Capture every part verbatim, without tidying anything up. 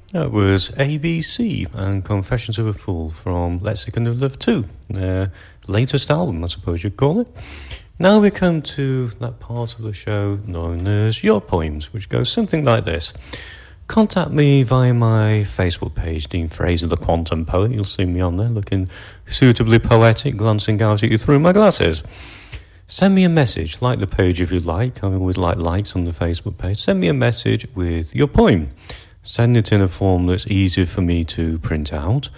That was A B C and Confessions of a Fool from Lexicon of Love two, their latest album, I suppose you'd call it. Now we come to that part of the show known as Your Poems, which goes something like this. Contact me via my Facebook page, Dean Fraser, the Quantum Poet. You'll see me on there looking suitably poetic, glancing out at you through my glasses. Send me a message, like the page if you like. I always like likes on the Facebook page. Send me a message with your poem. Send it in a form that's easy for me to print out.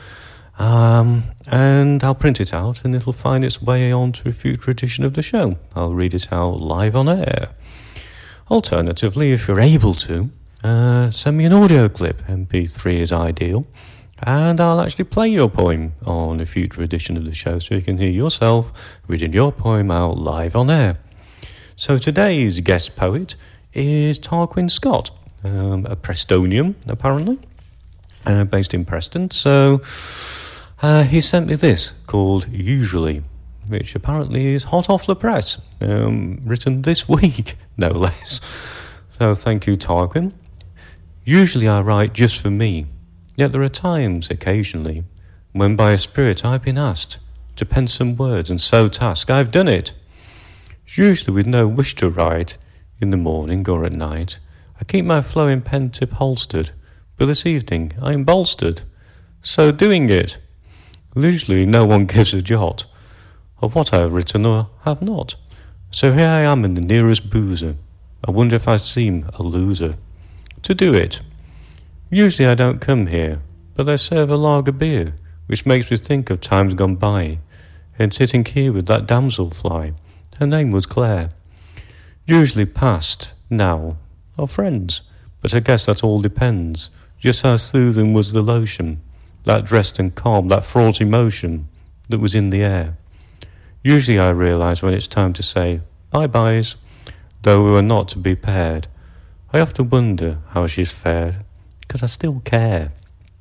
Um, and I'll print it out and it'll find its way onto a future edition of the show. I'll read it out live on air. Alternatively, if you're able to, uh, send me an audio clip. M P three is ideal. And I'll actually play your poem on a future edition of the show so you can hear yourself reading your poem out live on air. So today's guest poet is Tarquin Scott. Um, a Prestonian, apparently, uh, based in Preston. So uh, he sent me this called Usually, which apparently is hot off the press, um, written this week, no less. So thank you, Tarquin. Usually I write just for me, yet there are times, occasionally, when by a spirit I've been asked to pen some words, and so task I've done it. Usually with no wish to write, in the morning or at night, I keep my flowing pen tip holstered, but this evening I am bolstered, so doing it. Usually no one gives a jot of what I have written or have not, so here I am in the nearest boozer. I wonder if I seem a loser. To do it. Usually I don't come here, but I serve a lager beer, which makes me think of times gone by, and sitting here with that damselfly, her name was Claire. Usually past, now, are friends, but I guess that all depends. Just how soothing was the lotion, that dressed and calm, that fraught emotion that was in the air. Usually I realise when it's time to say bye-byes, though we were not to be paired. I often wonder how she's fared, because I still care.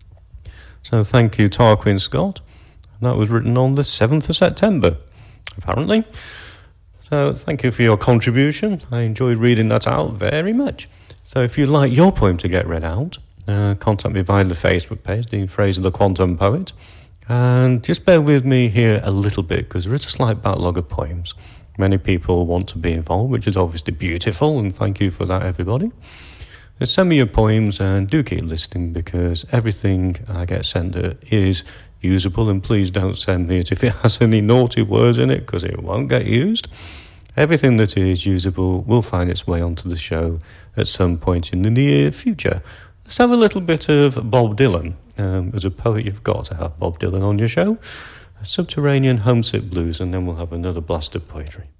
So thank you, Tarquin Scott. That was written on the seventh of September, apparently. So thank you for your contribution. I enjoyed reading that out very much. So if you'd like your poem to get read out, uh, contact me via the Facebook page, Dean Fraser, the Quantum Poet. And just bear with me here a little bit, because there is a slight backlog of poems. Many people want to be involved, which is obviously beautiful, and thank you for that, everybody. Uh, send me your poems, and do keep listening, because everything I get sent is usable, and please don't send me it if it has any naughty words in it, because it won't get used. Everything that is usable will find its way onto the show at some point in the near future. Let's have a little bit of Bob Dylan. Um, as a poet, you've got to have Bob Dylan on your show. A Subterranean Homesick Blues, and then we'll have another blast of poetry.